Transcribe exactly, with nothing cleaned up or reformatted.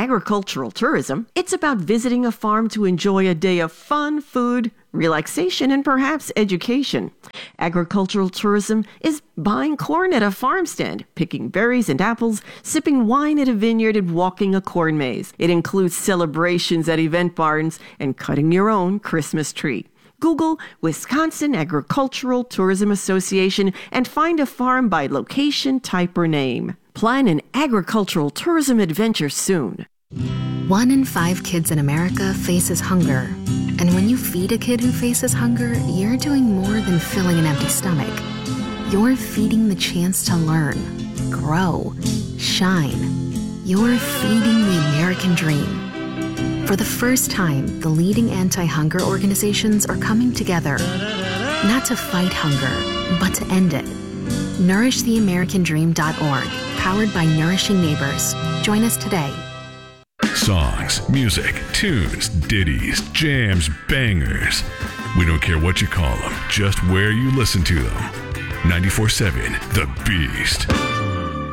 agricultural tourism, it's about visiting a farm to enjoy a day of fun, food, relaxation, and perhaps education. Agricultural tourism is buying corn at a farm stand, picking berries and apples, sipping wine at a vineyard, and walking a corn maze. It includes celebrations at event barns and cutting your own Christmas tree. Google Wisconsin Agricultural Tourism Association and find a farm by location, type, or name. Plan an agricultural tourism adventure soon. One in five kids in America faces hunger. And when you feed a kid who faces hunger, you're doing more than filling an empty stomach. You're feeding the chance to learn, grow, shine. You're feeding the American dream. For the first time, the leading anti-hunger organizations are coming together, not to fight hunger, but to end it. nourish the american dream dot org, powered by Nourishing Neighbors. Join us today. Songs, music, tunes, ditties, jams, bangers. We don't care what you call them, just where you listen to them. ninety-four seven The Beast.